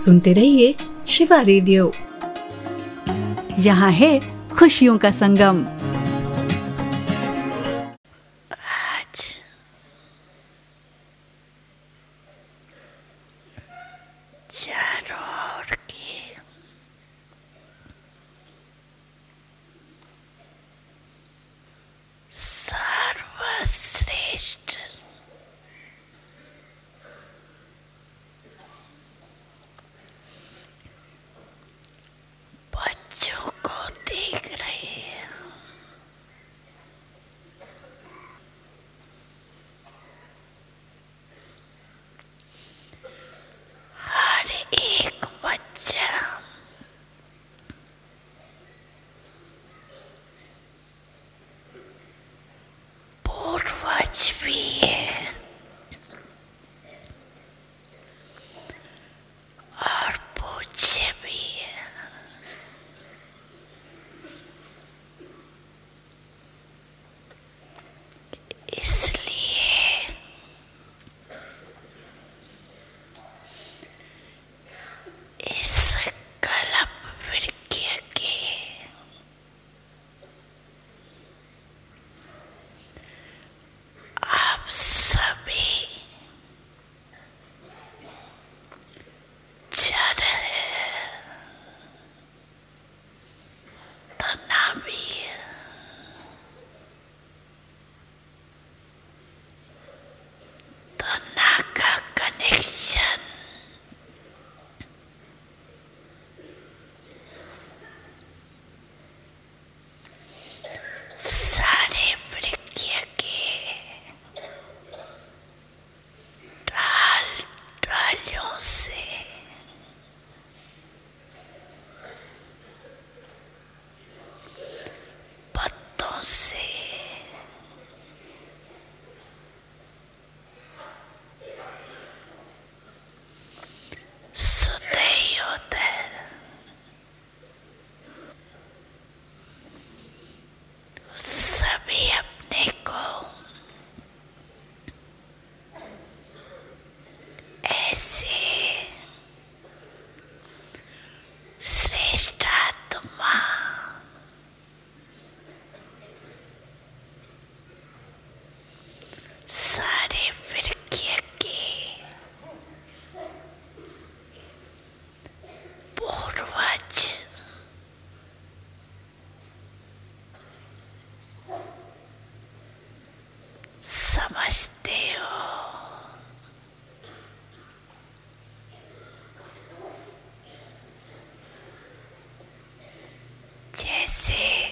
सुनते रहिए शिवा रेडियो। यहाँ है खुशियों का संगम। आज चारों ओर की सर्वश्रेष्ठ बच्चों को देख रही है। हर एक बच्चा पूर्वज भी है और पूज्य भी है। इसलिए इस कल्प वृक्ष के आप सभी जड़ है, तना भी है। तना का कनेक्शन सारे वृक्ष के डालियों से पत्तों से सुदय होता है। सभी अपने को ऐसे श्रेष्ठ आत्मा सारे वृक्ष के पूर्वज समझते हो। जैसे